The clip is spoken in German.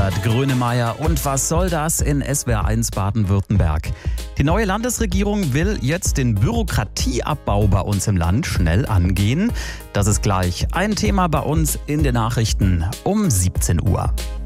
Herbert Grönemeyer. Und was soll das in SWR1 Baden-Württemberg? Die neue Landesregierung will jetzt den Bürokratieabbau bei uns im Land schnell angehen. Das ist gleich ein Thema bei uns in den Nachrichten um 17 Uhr.